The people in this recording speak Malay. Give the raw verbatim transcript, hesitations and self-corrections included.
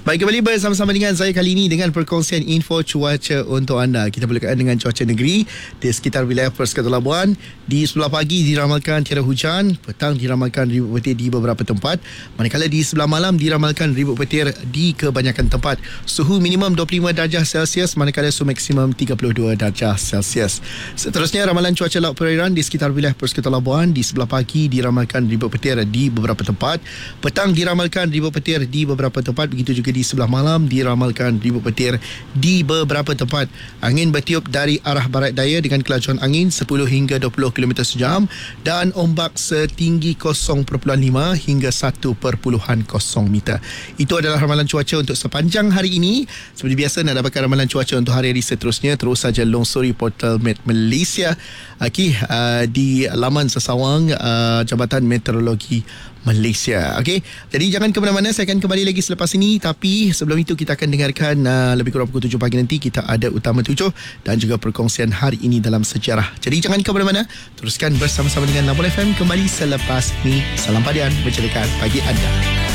Baik, kembali bersama-sama dengan saya kali ini dengan perkongsian info cuaca untuk anda. Kita mulakan dengan cuaca negeri di sekitar wilayah Persekatan Labuan. Di sebelah pagi diramalkan tiada hujan, petang diramalkan ribut petir di beberapa tempat, manakala di sebelah malam diramalkan ribut petir di kebanyakan tempat. Suhu minimum dua puluh lima darjah Celsius manakala suhu maksimum tiga puluh dua darjah Celsius. Seterusnya, ramalan cuaca laut perairan di sekitar wilayah Persekatan Labuan. Di sebelah pagi diramalkan ribut petir di beberapa tempat, petang diramalkan ribut petir di beberapa tempat, begitu juga di sebelah malam diramalkan ribut petir di beberapa tempat. Angin bertiup dari arah barat daya dengan kelajuan angin sepuluh hingga dua puluh kilometer sejam dan ombak setinggi kosong perpuluhan lima hingga satu perpuluhan kosong meter. Itu adalah ramalan cuaca untuk sepanjang hari ini. Seperti biasa, nak dapatkan ramalan cuaca untuk hari-hari seterusnya, terus saja longsori portal Met Malaysia okay, uh, di laman sesawang uh, Jabatan Meteorologi Malaysia. Okey, jadi jangan ke mana-mana, saya akan kembali lagi selepas ini. Tapi sebelum itu kita akan dengarkan uh, lebih kurang pukul tujuh pagi nanti kita ada Utama tujuh dan juga perkongsian hari ini dalam sejarah. Jadi jangan ke mana-mana, teruskan bersama-sama dengan Labuan F M kembali selepas ini. Salam Padian menceritakan pagi anda.